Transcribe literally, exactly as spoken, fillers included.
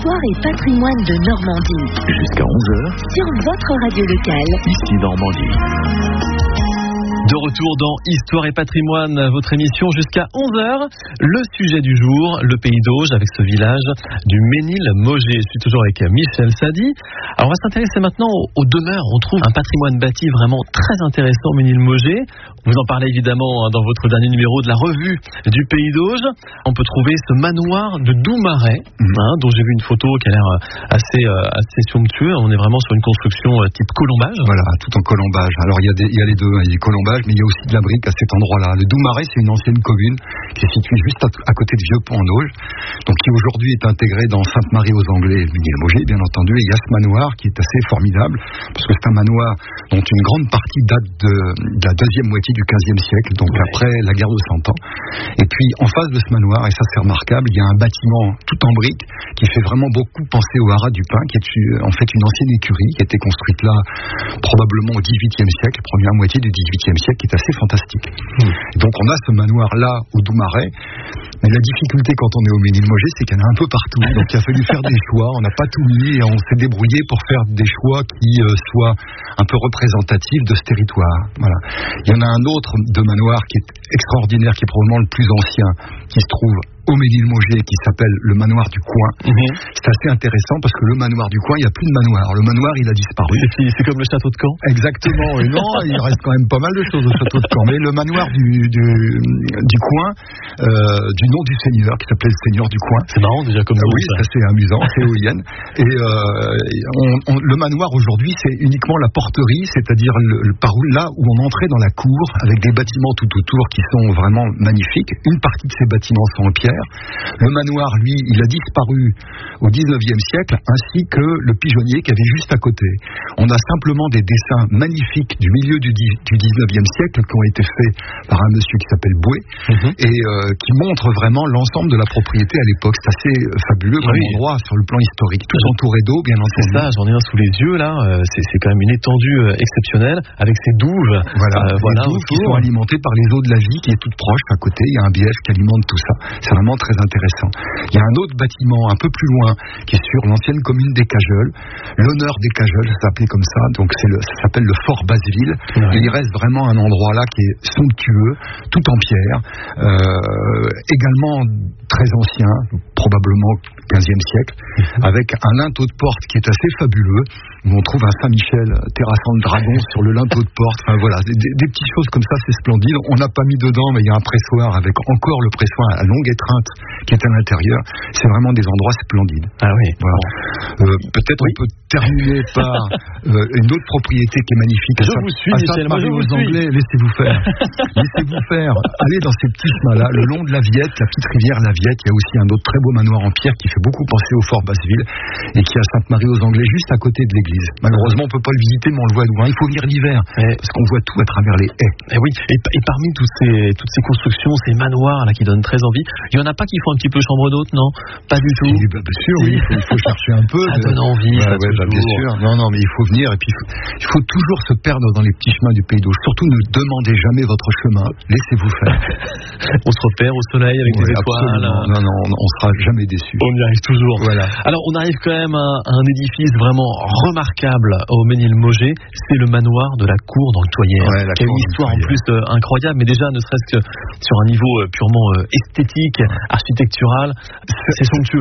Histoire et patrimoine de Normandie. Jusqu'à onze heures. Sur votre radio locale. Ici Normandie. De retour dans Histoire et patrimoine, votre émission jusqu'à onze heures. Le sujet du jour, le pays d'Auge avec ce village du Ménil-Mauger. Je suis toujours avec Michel Sadi. Alors on va s'intéresser maintenant aux, aux demeures. On trouve un patrimoine bâti vraiment très intéressant au Ménil-Mauger. Vous en parlez évidemment dans votre dernier numéro de la revue du pays d'Auge. On peut trouver ce manoir de Doumaret, mmh. hein, dont j'ai vu une photo qui a l'air assez, euh, assez somptueux. On est vraiment sur une construction euh, type colombage. Voilà, tout en colombage. Alors il y a, des, il y a les deux, il y a des colombages, mais il y a aussi de la brique à cet endroit-là. Le Doumaret, c'est une ancienne commune qui est située juste à, à côté de Vieux-Pont en Auge, donc qui aujourd'hui est intégrée dans Sainte-Marie-aux-Anglais et le Ménil-Mauger, bien entendu. Et il y a ce manoir qui est assez formidable, parce que c'est un manoir dont une grande partie date de, de la deuxième moitié du quinzième siècle, donc ouais. après la guerre de Cent Ans. Et puis en face de ce manoir, et ça c'est remarquable, il y a un bâtiment tout en briques qui fait vraiment beaucoup penser au haras du Pin, qui est en fait une ancienne écurie qui a été construite là probablement au dix-huitième siècle, première moitié du dix-huitième siècle, qui est assez fantastique. Mmh. Donc on a ce manoir là au Doumaret, mais la difficulté quand on est au Ménil-Mauger, c'est qu'il y en a un peu partout, donc il a fallu faire des choix, on n'a pas tout mis et on s'est débrouillé pour faire des choix qui euh, soient un peu représentatifs de ce territoire. Voilà. Il y en a un autre de manoir qui est extraordinaire, qui est probablement le plus ancien, qui se trouve au Ménil-Mauger, qui s'appelle le manoir du Coin. Mmh. C'est assez intéressant parce que le manoir du Coin, il n'y a plus de manoir. Le manoir, il a disparu. C'est, c'est comme le château de Caen. Exactement. Et non, il reste quand même pas mal de choses au château de Caen. Mais le manoir du, du, du Coin, euh, du nom du seigneur, qui s'appelait le seigneur du Coin. C'est marrant déjà comme euh, nom. Oui, ça. C'est amusant, c'est éolienne. Et euh, on, on, le manoir aujourd'hui, c'est uniquement la porterie, c'est-à-dire le, le, par où, là où on entrait dans la cour, avec des bâtiments tout autour qui sont vraiment magnifiques. Une partie de ces bâtiments sont en pierre. Le manoir, lui, il a disparu au dix-neuvième siècle, ainsi que le pigeonnier qui avait juste à côté. On a simplement des dessins magnifiques du milieu du dix-neuvième siècle qui ont été faits par un monsieur qui s'appelle Boué, mmh. et euh, qui montrent vraiment l'ensemble de la propriété à l'époque. C'est assez fabuleux comme oui. endroit sur le plan historique. Tout entouré d'eau, bien entendu. C'est ça, j'en ai un sous les yeux, là. C'est, c'est quand même une étendue exceptionnelle, avec ces douves. Voilà, euh, les voilà, douves qui sont alimentées par les eaux de la vie, qui est toute proche à côté. Il y a un bief qui alimente tout ça. C'est vraiment très intéressant. Il y a un autre bâtiment un peu plus loin qui est sur l'ancienne commune des Cajoles, l'honneur des Cajoles, ça s'appelait comme ça, donc c'est le, ça s'appelle le Fort Basseville. Ouais. Et il reste vraiment un endroit là qui est somptueux, tout en pierre, euh, également très ancien, probablement quinzième siècle, mmh. avec un linteau de porte qui est assez fabuleux, où on trouve un Saint-Michel terrassant le dragon sur le linteau de porte. Enfin voilà, des, des, des petites choses comme ça, c'est splendide. On n'a pas mis dedans, mais il y a un pressoir avec encore le pressoir à longue étreinte qui est à l'intérieur. C'est vraiment des endroits splendides. Ah oui. Voilà. Euh, peut-être oui. on peut terminer par euh, une autre propriété qui est magnifique. Je vous suis, à Sainte-Marie-aux-Anglais. Laissez-vous faire. Laissez-vous faire. Allez dans ces petits chemins-là, le long de la Viette, la petite rivière la Viette. Il y a aussi un autre très beau manoir en pierre qui fait beaucoup penser au Fort Basseville et qui est à Sainte-Marie-aux-Anglais, juste à côté de l'église. Malheureusement, on ne peut pas le visiter, mais on le voit loin. Il faut venir l'hiver, et parce qu'on voit tout à travers les haies. Et oui. Et, et parmi toutes ces, toutes ces constructions, ces manoirs là qui donnent très envie, il y en a pas qui font un petit peu chambre d'hôte, non? Pas du tout. Si, bah, bien sûr, oui. Il faut, il faut chercher un peu. Ça de... donne envie. Ouais, ça ouais, bah, bien sûr. Non, non, mais il faut venir et puis il faut, il faut toujours se perdre dans les petits chemins du pays d'Auge. Surtout, ne demandez jamais votre chemin. Laissez-vous faire. On se repère au soleil avec ouais, des étoiles. Non, non, on, on sera jamais déçu. On y arrive toujours. Voilà. Alors, on arrive quand même à, à un édifice vraiment remarquable au Ménil-Mauger. C'est le manoir de la Cour d'Antoyères. Ouais, qui a une histoire en plus euh, incroyable, mais déjà, ne serait-ce que sur un niveau euh, purement euh, esthétique, architectural, c'est somptueux.